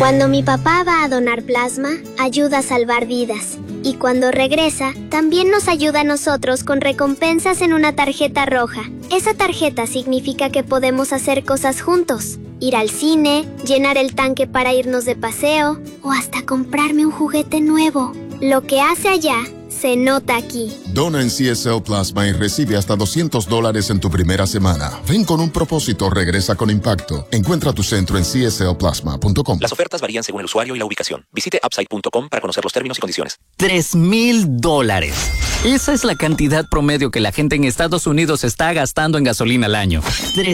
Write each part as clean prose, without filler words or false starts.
Cuando mi papá va a donar plasma, ayuda a salvar vidas. Y cuando regresa, también nos ayuda a nosotros con recompensas en una tarjeta roja. Esa tarjeta significa que podemos hacer cosas juntos. Ir al cine, llenar el tanque para irnos de paseo o hasta comprarme un juguete nuevo. Lo que hace allá se nota aquí. Dona en CSL Plasma y recibe hasta $200 en tu primera semana. Ven con un propósito, regresa con impacto. Encuentra tu centro en cslplasma.com. Las ofertas varían según el usuario y la ubicación. Visite upside.com para conocer los términos y condiciones. $3,000. Esa es la cantidad promedio que la gente en Estados Unidos está gastando en gasolina al año.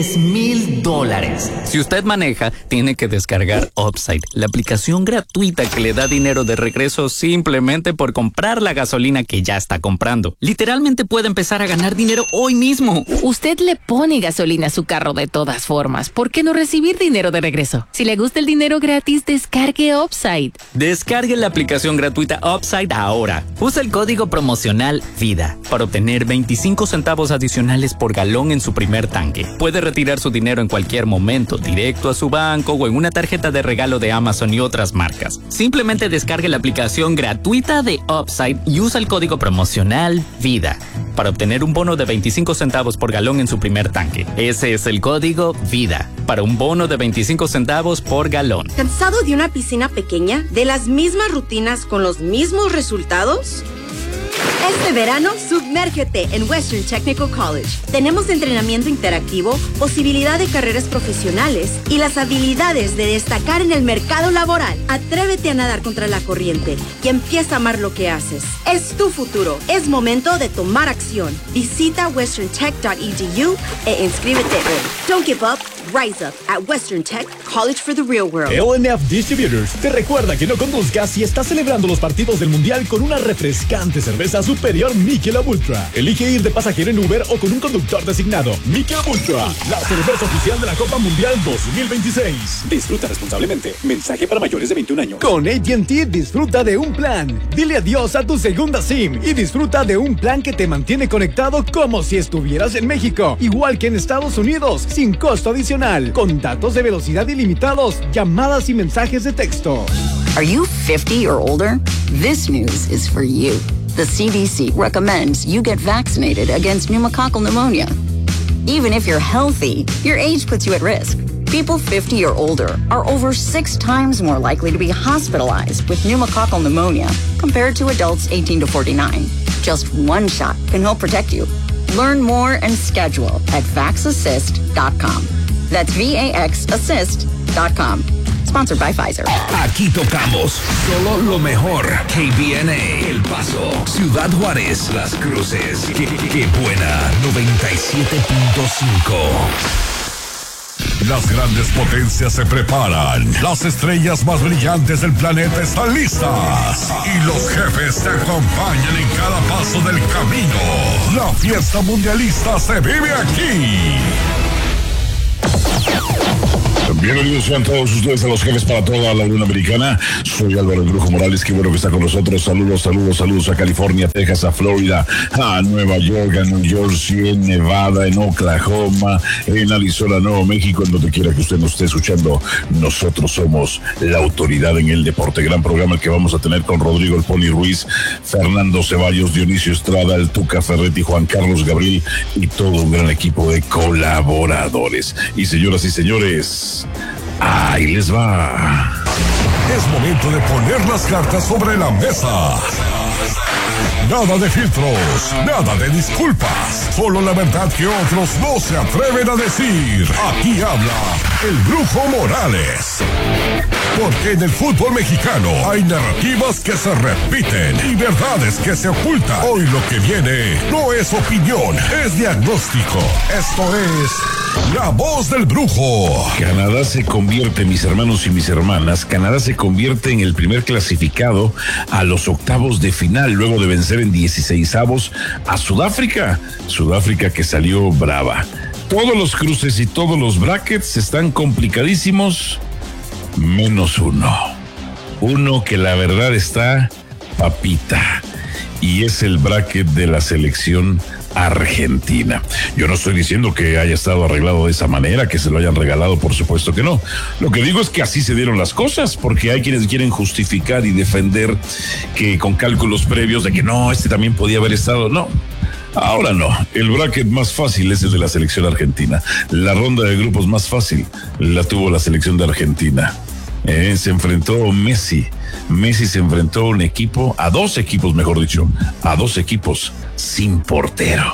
$3,000. Si usted maneja, tiene que descargar Upside, la aplicación gratuita que le da dinero de regreso simplemente por comprar la gasolina que ya está comprando. Literalmente puede empezar a ganar dinero hoy mismo. Usted le pone gasolina a su carro de todas formas. ¿Por qué no recibir dinero de regreso? Si le gusta el dinero gratis, descargue Upside. Descargue la aplicación gratuita Upside ahora. Usa el código promocional VIDA para obtener 25 centavos adicionales por galón en su primer tanque. Puede retirar su dinero en cualquier momento, directo a su banco o en una tarjeta de regalo de Amazon y otras marcas. Simplemente descargue la aplicación gratuita de Upside y usa el código promocional VIDA para obtener un bono de 25 centavos por galón en su primer tanque. Ese es el código VIDA para un bono de 25 centavos por galón. ¿Cansado de una piscina pequeña? ¿De las mismas rutinas con los mismos resultados? Este verano, sumérgete en Western Technical College. Tenemos entrenamiento interactivo, posibilidad de carreras profesionales y las habilidades de destacar en el mercado laboral. Atrévete a nadar contra la corriente y empieza a amar lo que haces. Es tu futuro. Es momento de tomar acción. Visita westerntech.edu e inscríbete hoy. Don't give up. Rise up at Western Tech College for the Real World. LNF Distributors te recuerda que no conduzcas si estás celebrando los partidos del Mundial con una refrescante cerveza superior Michelob Ultra. Elige ir de pasajero en Uber o con un conductor designado. Michelob Ultra, la cerveza oficial de la Copa Mundial 2026. Disfruta responsablemente. Mensaje para mayores de 21 años. Con AT&T disfruta de un plan. Dile adiós a tu segunda SIM y disfruta de un plan que te mantiene conectado como si estuvieras en México, igual que en Estados Unidos, sin costo adicional, con datos de velocidad ilimitados, llamadas y mensajes de texto. Are you 50 or older? This news is for you. The CDC recommends you get vaccinated against pneumococcal pneumonia. Even if you're healthy, your age puts you at risk. People 50 or older are over 6 times more likely to be hospitalized with pneumococcal pneumonia compared to adults 18 to 49. Just one shot can help protect you. Learn more and schedule at vaxassist.com. That's VAXassist.com. Sponsored by Pfizer. Aquí tocamos solo lo mejor. KBNA, El Paso, Ciudad Juárez, Las Cruces. Qué buena, 97.5. Las grandes potencias se preparan. Las estrellas más brillantes del planeta están listas. Y los jefes te acompañan en cada paso del camino. La fiesta mundialista se vive aquí. Bienvenidos sean todos ustedes a los jefes para toda la Unión Americana. Soy Álvaro El Brujo Morales, qué bueno que está con nosotros. Saludos a California, Texas, a Florida, a Nueva York, a New Jersey, en Nevada, en Oklahoma, en Arizona, Nuevo México, en donde quiera que usted nos esté escuchando. Nosotros somos la autoridad en el deporte. Gran programa el que vamos a tener con Rodrigo El Pony Ruiz, Fernando Ceballos, Dionisio Estrada, el Tuca Ferretti, Juan Carlos Gabriel y todo un gran equipo de colaboradores. Y señoras y señores, ahí les va. Es momento de poner las cartas sobre la mesa. Nada de filtros, nada de disculpas, solo la verdad que otros no se atreven a decir. Aquí habla el Brujo Morales. Porque en el fútbol mexicano hay narrativas que se repiten y verdades que se ocultan. Hoy lo que viene no es opinión, es diagnóstico. Esto es La Voz del Brujo. Canadá se convierte, mis hermanos y mis hermanas, Canadá se convierte en el primer clasificado a los octavos de final, luego de vencer en 16avos a Sudáfrica. Sudáfrica que salió brava. Todos los cruces y todos los brackets están complicadísimos, menos uno. Uno que la verdad está papita. Y es el bracket de la selección Argentina. Yo no estoy diciendo que haya estado arreglado de esa manera, que se lo hayan regalado, por supuesto que no. Lo que digo es que así se dieron las cosas, porque hay quienes quieren justificar y defender que con cálculos previos de que no, este también podía haber estado. No. Ahora no, el bracket más fácil es el de la selección argentina. La ronda de grupos más fácil la tuvo la selección de Argentina. Se enfrentó Messi se enfrentó a dos equipos, mejor dicho, a dos equipos sin portero.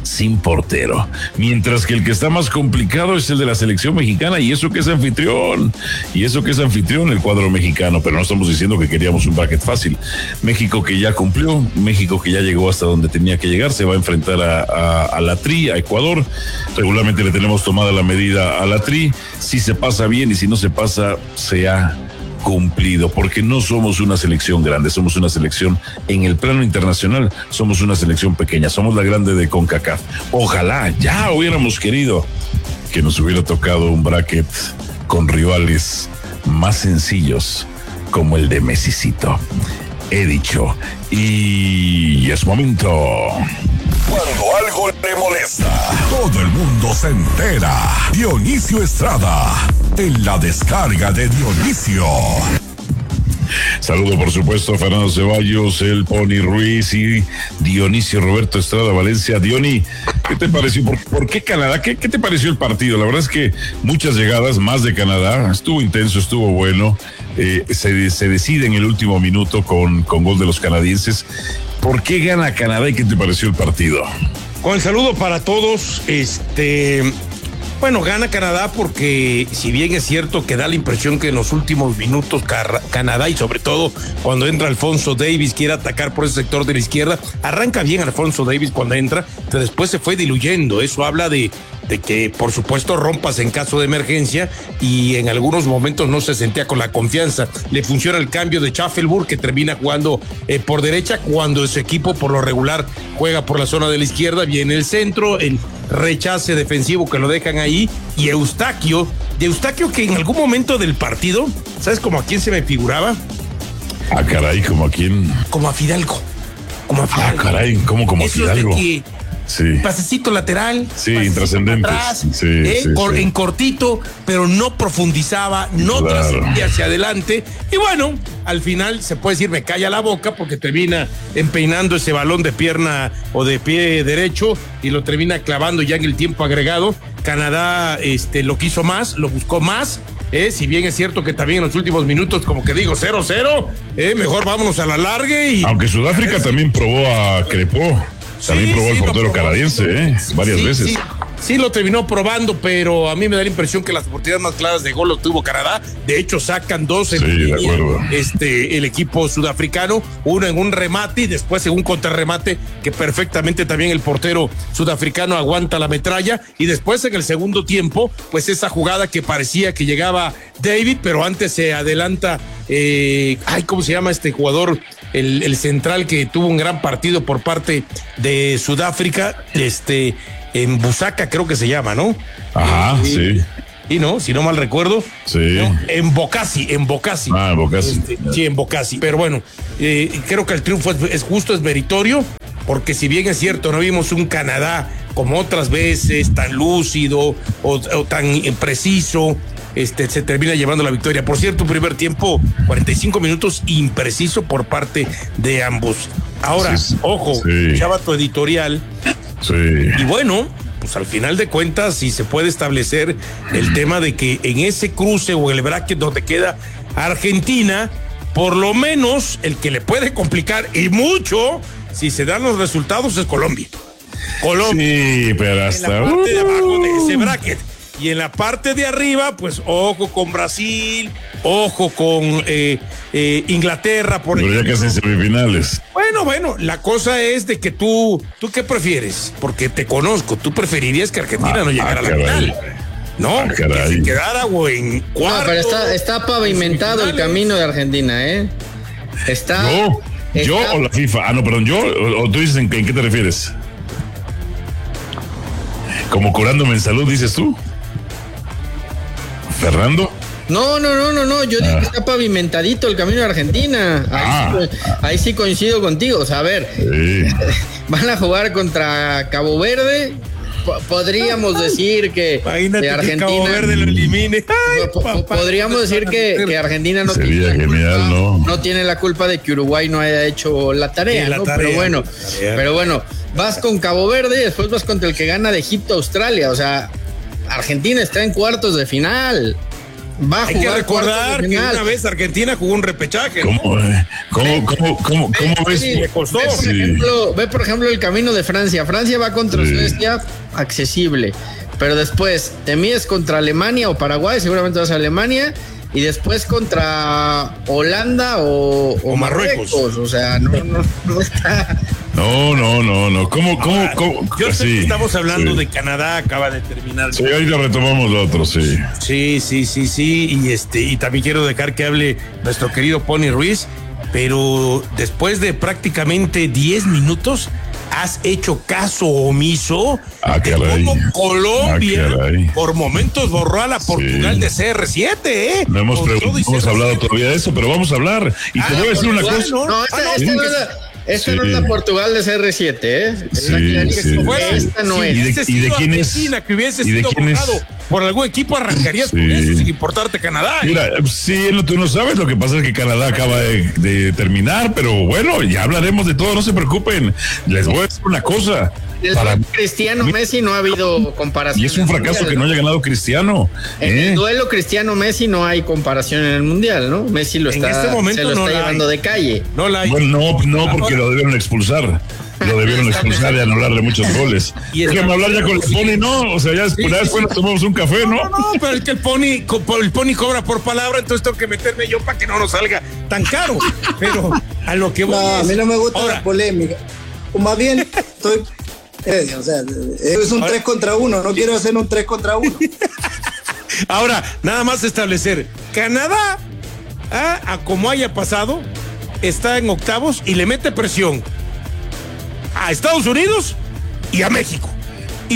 Mientras que el que está más complicado es el de la selección mexicana, y eso que es anfitrión, el cuadro mexicano, pero no estamos diciendo que queríamos un bracket fácil. México que ya cumplió, México que ya llegó hasta donde tenía que llegar, se va a enfrentar a la Tri, a Ecuador. Regularmente le tenemos tomada la medida a la Tri, si se pasa bien y si no se pasa, se ha cumplido, porque no somos una selección grande, somos una selección en el plano internacional, somos una selección pequeña, somos la grande de CONCACAF. Ojalá ya hubiéramos querido que nos hubiera tocado un bracket con rivales más sencillos como el de Messicito. He dicho, y es momento. Cuando algo le molesta, todo el mundo se entera. Dionisio Estrada, en la descarga de Dionisio. Saludo, por supuesto, a Fernando Ceballos, el Pony Ruiz y Dionisio Roberto Estrada Valencia. Diony, ¿qué te pareció? ¿Por qué Canadá? ¿Qué te pareció el partido? La verdad es que muchas llegadas, más de Canadá, estuvo intenso, estuvo bueno. Se decide en el último minuto con gol de los canadienses. ¿Por qué gana Canadá y qué te pareció el partido? Con el saludo para todos, bueno, gana Canadá porque si bien es cierto que da la impresión que en los últimos minutos Canadá, y sobre todo cuando entra Alfonso Davies, quiere atacar por ese sector de la izquierda, arranca bien Alfonso Davies cuando entra, pero después se fue diluyendo. Eso habla de que por supuesto rompas en caso de emergencia, y en algunos momentos no se sentía con la confianza. Le funciona el cambio de Schaffelburg, que termina jugando por derecha cuando su equipo por lo regular juega por la zona de la izquierda. Viene el centro, el rechace defensivo que lo dejan ahí, y Eustaquio que en algún momento del partido, ¿sabes como a quién se me figuraba? Ah, caray, ¿como a quién? Como a Fidalgo. Ah, caray, ¿cómo como eso Fidalgo? Es de que sí. Pasecito lateral, sí, intrascendentes, atrás, sí, en cortito, pero no profundizaba, no trascendía hacia adelante, y bueno, al final se puede decir me calla la boca, porque termina empeinando ese balón de pierna o de pie derecho y lo termina clavando ya en el tiempo agregado. Canadá lo quiso más, lo buscó más. Si bien es cierto que también en los últimos minutos, como que digo, 0-0, mejor vámonos a la larga. Aunque Sudáfrica también probó a Crepó. También probó el portero canadiense, varias veces. Sí, lo terminó probando, pero a mí me da la impresión que las oportunidades más claras de gol lo tuvo Canadá. De hecho, sacan dos el equipo sudafricano, uno en un remate y después en un contrarremate que perfectamente también el portero sudafricano aguanta la metralla, y después en el segundo tiempo, pues esa jugada que parecía que llegaba David, pero antes se adelanta, ¿cómo se llama este jugador? El central que tuvo un gran partido por parte de Sudáfrica, en Busaka creo que se llama, ¿no? Ajá, sí. Y no, si no mal recuerdo. Sí. No, en Bocasi. Ah, en Bocasi. Sí, en Bocasi. Pero bueno, creo que el triunfo es justo, es meritorio, porque si bien es cierto, no vimos un Canadá como otras veces, tan lúcido o tan preciso, se termina llevando la victoria. Por cierto, primer tiempo, 45 minutos impreciso por parte de ambos. Ahora, ojo, escuchaba tu editorial. Sí. Y bueno, pues al final de cuentas, si se puede establecer el tema de que en ese cruce o el bracket donde queda Argentina, por lo menos el que le puede complicar y mucho, si se dan los resultados, es Colombia. Sí, pero hasta en la parte de abajo de ese bracket. Y en la parte de arriba, pues ojo con Brasil, ojo con Inglaterra, por ejemplo. Pero ya casi en semifinales. Bueno, la cosa es de que tú ¿qué prefieres? Porque te conozco, tú preferirías que Argentina no llegara a la final. No, que se quedara o en cuarto. No, pero está pavimentado el camino de Argentina, Está. ¿Yo o la FIFA? No, perdón, ¿yo o tú dices en qué te refieres? ¿Como curándome en salud, dices tú? ¿Fernando? No, yo digo que está pavimentadito el camino de Argentina. Ahí sí coincido contigo. O sea, a ver, van a jugar contra Cabo Verde. Podríamos decir que Argentina, que Cabo Verde lo elimine. Podríamos decir que Argentina no sería tiene genial, culpa, no tiene la culpa de que Uruguay no haya hecho la tarea, ¿no? Pero bueno, vas con Cabo Verde y después vas contra el que gana de Egipto, Australia. O sea, Argentina está en cuartos de final. Hay que recordar que una vez Argentina jugó un repechaje, ¿no? ¿Cómo ves? Le costó. Ve, por ejemplo, el camino de Francia. Francia va contra Suecia, accesible. Pero después te mides contra Alemania o Paraguay, seguramente vas a Alemania. Y después contra Holanda o Marruecos. O sea, no está... No. ¿Cómo? Yo sé que estamos hablando de Canadá, acaba de terminar. Sí, ahorita retomamos lo otro, sí. Sí. Y también quiero dejar que hable nuestro querido Pony Ruiz, pero después de prácticamente 10 minutos, has hecho caso omiso de cómo Colombia por momentos borró a la Portugal de CR7, ¿eh? No hemos hablado todavía de eso, pero vamos a hablar. Y te voy a decir una cosa. Esta no es la Portugal de CR7, ¿eh? Esta no es. ¿Y de quién es? Que hubiese sido jugado por algún equipo, arrancarías con eso sin importarte Canadá. Mira, tú no sabes, lo que pasa es que Canadá acaba de terminar, pero bueno, ya hablaremos de todo, no se preocupen. Les voy a decir una cosa. Para Cristiano Messi no ha habido comparación. Y es un fracaso que no haya ganado Cristiano. En el duelo Cristiano Messi no hay comparación en el Mundial, ¿no? Messi lo está, en este momento se lo está llevando de calle. No la hay. Bueno, no, porque lo debieron expulsar. Lo debieron expulsar y anularle muchos goles. Déjame hablar ya con el Pony, ¿no? O sea, ya después nos tomamos un café, ¿no? No, pero es que el Pony cobra por palabra, entonces tengo que meterme yo para que no nos salga tan caro. Pero a lo que voy a mí no me gusta la polémica. O más bien, estoy... o sea, es un 3 contra 1, no quiero hacer un 3 contra 1. Ahora, nada más establecer, Canadá, a como haya pasado, está en octavos y le mete presión a Estados Unidos y a México. Y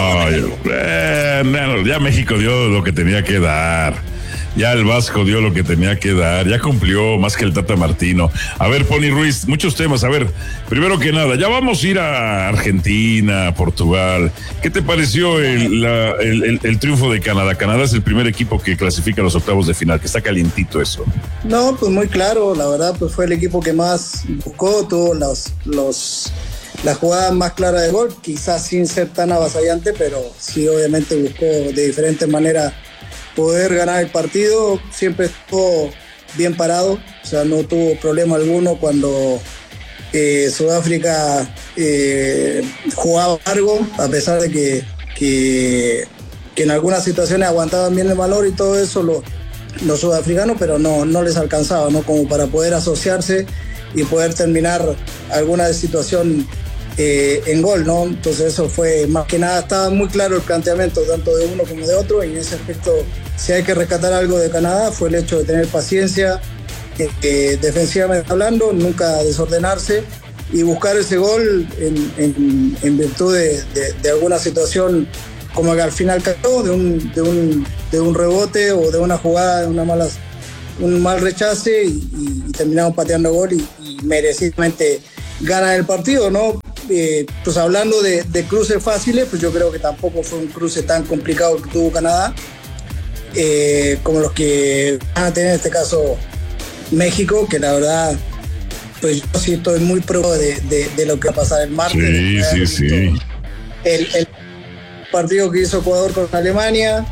ya México dio lo que tenía que dar. Ya el Vasco dio lo que tenía que dar, ya cumplió más que el Tata Martino. A ver, Pony Ruiz, muchos temas. A ver, primero que nada, ya vamos a ir a Argentina, Portugal. ¿Qué te pareció el triunfo de Canadá? Canadá es el primer equipo que clasifica a los octavos de final, que está calientito eso. No, pues muy claro, la verdad, pues fue el equipo que más buscó, tuvo las jugadas más claras de gol, quizás sin ser tan avasallante, pero sí obviamente buscó de diferentes maneras poder ganar el partido. Siempre estuvo bien parado, o sea, no tuvo problema alguno cuando Sudáfrica jugaba largo, a pesar de que en algunas situaciones aguantaban bien el valor y todo eso los sudafricanos, pero no les alcanzaba, ¿no? Como para poder asociarse y poder terminar alguna situación en gol, ¿no? Entonces eso fue, más que nada, estaba muy claro el planteamiento tanto de uno como de otro, y en ese aspecto, si hay que rescatar algo de Canadá, fue el hecho de tener paciencia, defensivamente hablando, nunca desordenarse y buscar ese gol en virtud de alguna situación como que al final cayó, de un rebote o de una jugada, de un mal rechace y terminamos pateando gol y merecidamente ganan el partido, ¿no? Pues hablando de cruces fáciles, pues yo creo que tampoco fue un cruce tan complicado que tuvo Canadá como los que van a tener en este caso México, que la verdad pues yo sí estoy muy pro de lo que va a pasar el martes. Sí. El partido que hizo Ecuador con Alemania,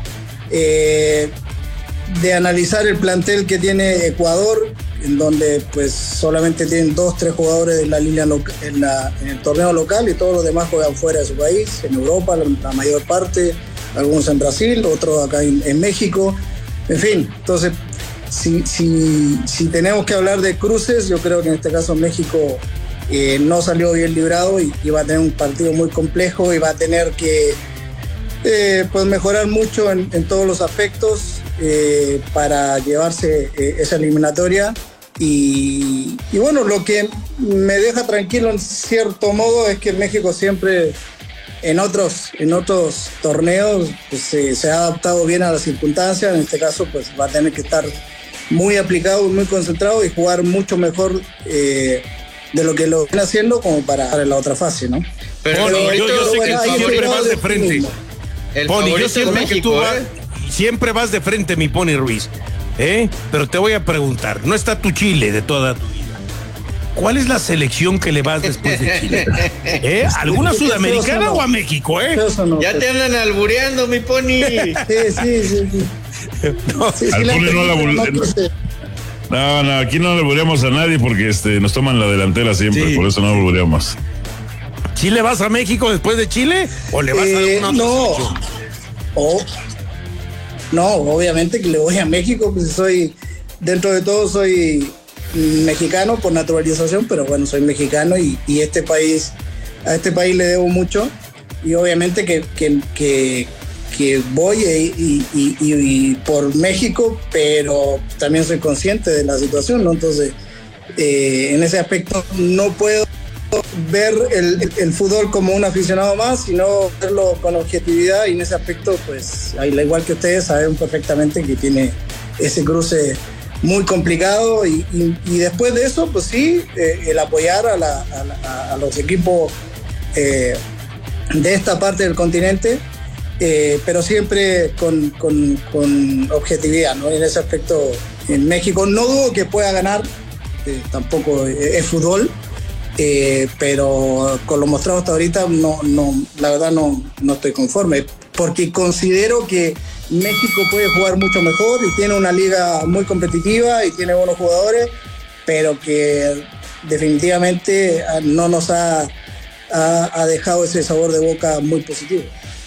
de analizar el plantel que tiene Ecuador, en donde pues solamente tienen 2-3 jugadores de la línea en el torneo local, y todos los demás juegan fuera de su país, en Europa la mayor parte, algunos en Brasil, otros acá en México, en fin. Entonces si tenemos que hablar de cruces, yo creo que en este caso México no salió bien librado y va a tener un partido muy complejo y va a tener que pues mejorar mucho en todos los aspectos para llevarse esa eliminatoria. Y bueno, lo que me deja tranquilo en cierto modo es que México siempre en otros torneos pues, se ha adaptado bien a las circunstancias. En este caso pues va a tener que estar muy aplicado, muy concentrado y jugar mucho mejor de lo que lo viene haciendo como para la otra fase, ¿no? Pero yo sé que siempre vas de frente. Pony, yo sé que tú siempre vas de frente, mi Pony Ruiz. Pero te voy a preguntar, no está tu Chile de toda tu vida. ¿Cuál es la selección que le vas después de Chile? ¿Alguna sudamericana o a México, Ya te andan albureando, mi Pony. Sí. No, al Pony no, aquí no le albureamos a nadie porque nos toman la delantera siempre, por eso no albureamos. ¿Chile vas a México después de Chile o le vas a alguna otra selección? No, obviamente que le voy a México, pues dentro de todo soy mexicano por naturalización, pero bueno, soy mexicano y a este país le debo mucho y obviamente que voy y por México, pero también soy consciente de la situación, ¿no? Entonces, en ese aspecto no puedo ver el fútbol como un aficionado más, sino verlo con objetividad y en ese aspecto, pues, al igual que ustedes, saben perfectamente que tiene ese cruce muy complicado y después de eso, pues sí, el apoyar a los equipos de esta parte del continente, pero siempre con objetividad, ¿no? En ese aspecto, en México no dudo que pueda ganar, tampoco es fútbol, pero con lo mostrado hasta ahorita, la verdad no estoy conforme, porque considero que México puede jugar mucho mejor y tiene una liga muy competitiva y tiene buenos jugadores, pero que definitivamente no nos ha dejado ese sabor de boca muy positivo.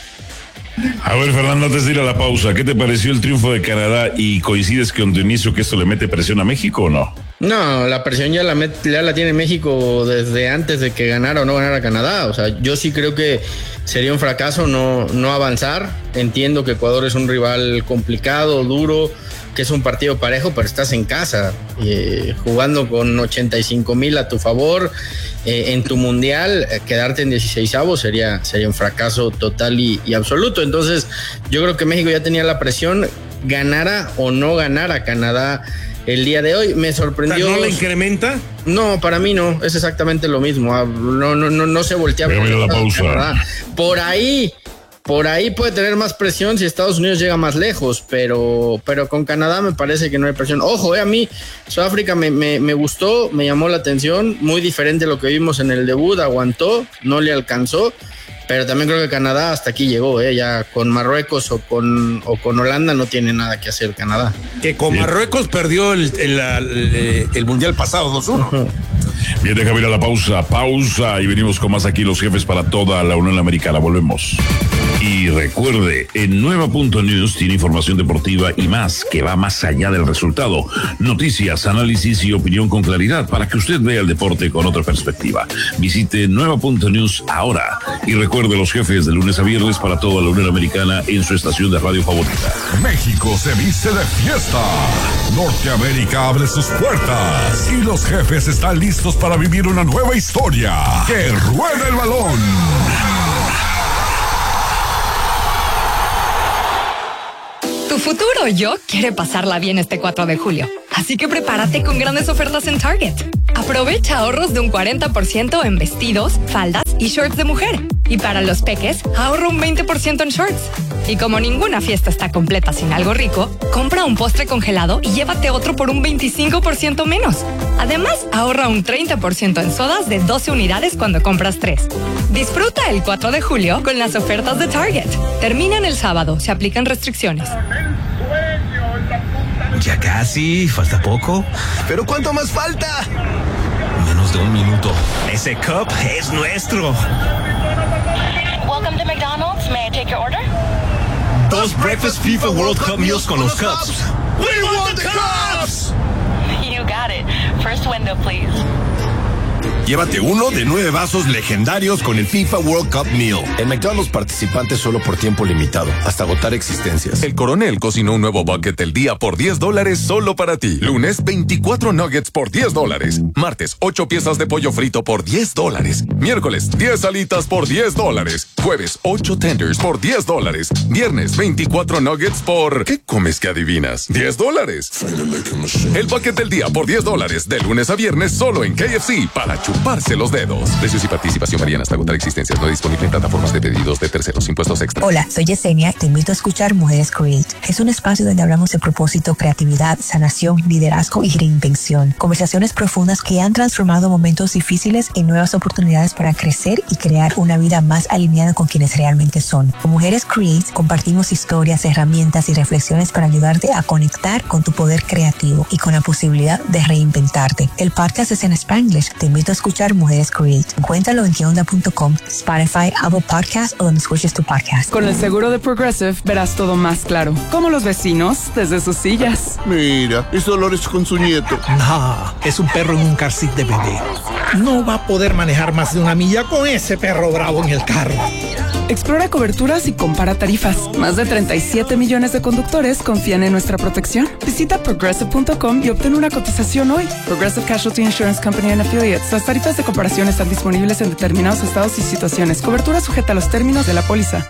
A ver, Fernando, antes de ir a la pausa, ¿qué te pareció el triunfo de Canadá y coincides con tu inicio que esto le mete presión a México o no? No, la presión ya la tiene México desde antes de que ganara o no ganara Canadá. O sea, yo sí creo que sería un fracaso no avanzar. Entiendo que Ecuador es un rival complicado, duro, que es un partido parejo, pero estás en casa, jugando con 85,000 a tu favor, en tu mundial, quedarte en 16avos sería un fracaso total y absoluto. Entonces, yo creo que México ya tenía la presión, ganara o no ganara Canadá el día de hoy. Me sorprendió. ¿No le incrementa? No, para mí no, es exactamente lo mismo. No se voltea. La pausa. Por ahí puede tener más presión si Estados Unidos llega más lejos, pero con Canadá me parece que no hay presión. Ojo, a mí Sudáfrica me gustó, me llamó la atención, muy diferente a lo que vimos en el debut, aguantó, no le alcanzó, pero también creo que Canadá hasta aquí llegó, ya con Marruecos o con Holanda no tiene nada que hacer Canadá. Que con Marruecos perdió el Mundial pasado 2-1. Bien, déjame ir a la pausa y venimos con más aquí los jefes para toda la Unión Americana. Volvemos. Y recuerde, en Nueva.News tiene información deportiva y más que va más allá del resultado. Noticias, análisis y opinión con claridad para que usted vea el deporte con otra perspectiva. Visite Nueva.News ahora y recuerde los jefes de lunes a viernes para toda la Unión Americana en su estación de radio favorita. México se viste de fiesta. Norteamérica abre sus puertas y los jefes están listos para vivir una nueva historia. ¡Que ruede el balón! Tu futuro yo quiere pasarla bien este 4 de julio. Así que prepárate con grandes ofertas en Target. Aprovecha ahorros de un 40% en vestidos, faldas y shorts de mujer. Y para los peques, ahorra un 20% en shorts. Y como ninguna fiesta está completa sin algo rico, compra un postre congelado y llévate otro por un 25% menos. Además, ahorra un 30% en sodas de 12 unidades cuando compras 3. Disfruta el 4 de julio con las ofertas de Target. Terminan el sábado, se aplican restricciones. Ya casi, falta poco. ¿Pero cuánto más falta? Menos de un minuto. Ese cup es nuestro. Welcome to McDonald's. May I take your order? 2 Breakfast FIFA World Cup meals con los cups. We want the cups! You got it. First window, please. Llévate uno de 9 vasos legendarios con el FIFA World Cup Meal. En McDonald's participantes solo por tiempo limitado, hasta agotar existencias. El Coronel cocinó un nuevo bucket del día por $10 solo para ti. Lunes, 24 nuggets por $10. Martes, 8 piezas de pollo frito por $10. Miércoles, 10 alitas por $10. Jueves, 8 tenders por $10. Viernes, 24 nuggets por... ¿Qué comes que adivinas? $10. El bucket del día por $10. De lunes a viernes solo en KFC para chuparse los dedos. Precios y participación varían hasta agotar existencias. No disponible en plataformas de pedidos de terceros. Impuestos extra. Hola, soy Yesenia. Te invito a escuchar Mujeres Create. Es un espacio donde hablamos de propósito, creatividad, sanación, liderazgo y reinvención. Conversaciones profundas que han transformado momentos difíciles en nuevas oportunidades para crecer y crear una vida más alineada con quienes realmente son. Con Mujeres Create compartimos historias, herramientas y reflexiones para ayudarte a conectar con tu poder creativo y con la posibilidad de reinventarte. El podcast es en Spanglish. Te invito a escuchar Mujeres Create. Encuéntralo en queonda.com, Spotify, Apple Podcasts o donde escuches tu podcast. Con el seguro de Progressive verás todo más claro. Como los vecinos desde sus sillas. Mira, ese olor es con su nieto. No, es un perro en un car seat de bebé. No va a poder manejar más de 1 milla con ese perro bravo en el carro. Explora coberturas y compara tarifas. Más de 37 millones de conductores confían en nuestra protección. Visita Progressive.com y obtén una cotización hoy. Progressive Casualty Insurance Company and Affiliates. Las tarifas de comparación están disponibles en determinados estados y situaciones. Cobertura sujeta a los términos de la póliza.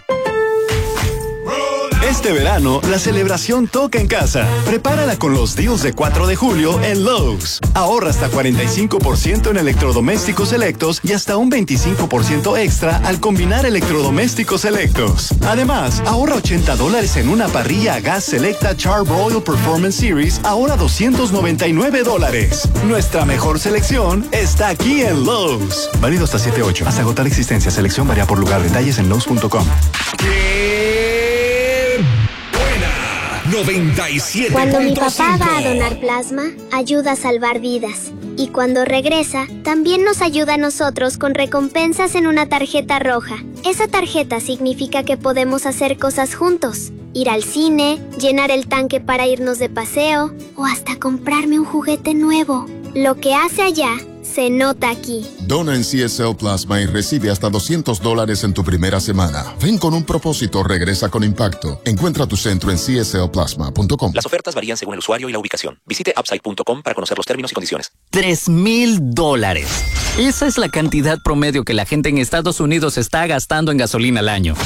Este verano, la celebración toca en casa. Prepárala con los deals de 4 de julio en Lowe's. Ahorra hasta 45% en electrodomésticos selectos y hasta un 25% extra al combinar electrodomésticos selectos. Además, ahorra $80 en una parrilla a gas selecta Char-Broil Performance Series, ahora $299. Nuestra mejor selección está aquí en Lowe's. Válido hasta 7/8. Hasta agotar existencia. Selección varía por lugar. Detalles en Lowe's.com. 97.7. Cuando mi papá va a donar plasma, ayuda a salvar vidas. Y cuando regresa, también nos ayuda a nosotros con recompensas en una tarjeta roja. Esa tarjeta significa que podemos hacer cosas juntos. Ir al cine, llenar el tanque para irnos de paseo o hasta comprarme un juguete nuevo. Lo que hace allá se nota aquí. Dona en CSL Plasma y recibe hasta $200 en tu primera semana. Ven con un propósito, regresa con impacto. Encuentra tu centro en cslplasma.com. Las ofertas varían según el usuario y la ubicación. Visite upside.com para conocer los términos y condiciones. $3,000. Esa es la cantidad promedio que la gente en Estados Unidos está gastando en gasolina al año.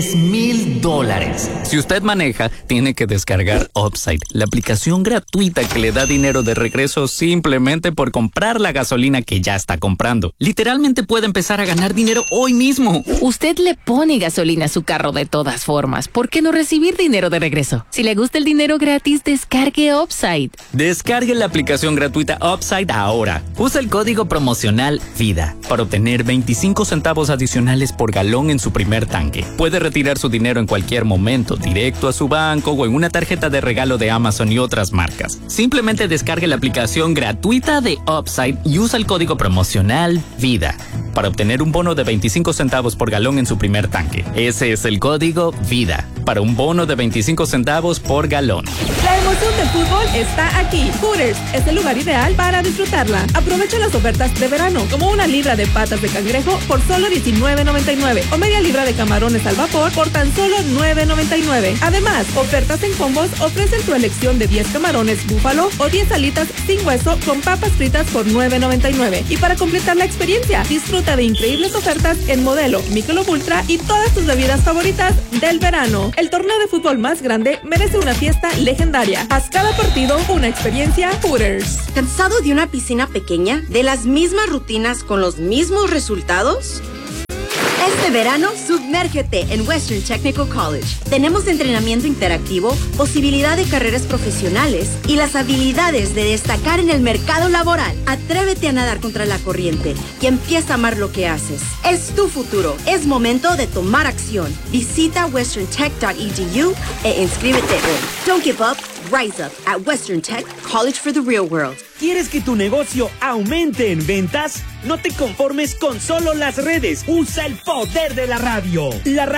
$3,000. Si usted maneja, tiene que descargar Upside, la aplicación gratuita que le da dinero de regreso simplemente por comprar la gasolina que ya está comprando. Literalmente puede empezar a ganar dinero hoy mismo. Usted le pone gasolina a su carro de todas formas. ¿Por qué no recibir dinero de regreso? Si le gusta el dinero gratis, descargue Upside. Descargue la aplicación gratuita Upside ahora. Usa el código promocional VIDA para obtener 25 centavos adicionales por galón en su primer tanque. Puede retirar su dinero en cualquier momento, directo a su banco o en una tarjeta de regalo de Amazon y otras marcas. Simplemente descargue la aplicación gratuita de Upside y usa el código promocional VIDA para obtener un bono de 25 centavos por galón en su primer tanque. Ese es el código VIDA para un bono de 25 centavos por galón. La emoción del fútbol está aquí. Hooters es el lugar ideal para disfrutarla. Aprovecha las ofertas de verano, como una libra de patas de cangrejo por solo $19.99 o media libra de camarones al vapor por tan solo $9.99. Además, ofertas en combos ofrecen tu elección de 10 camarones búfalo o 10 alitas sin hueso con papas fritas por $9.99. Y para completar la experiencia, disfruta de increíbles ofertas en Modelo, Michelob Ultra y todas tus bebidas favoritas del verano. El torneo de fútbol más grande merece una fiesta legendaria. Haz cada partido una experiencia Hooters. ¿Cansado de una piscina pequeña? ¿De las mismas rutinas con los mismos resultados? Este verano, sumérgete en Western Technical College. Tenemos entrenamiento interactivo, posibilidad de carreras profesionales y las habilidades de destacar en el mercado laboral. Atrévete a nadar contra la corriente y empieza a amar lo que haces. Es tu futuro. Es momento de tomar acción. Visita westerntech.edu e inscríbete hoy. Don't give up. Rise up at Western Tech College for the Real World. ¿Quieres que tu negocio aumente en ventas? No te conformes con solo las redes. Usa el poder de la radio. La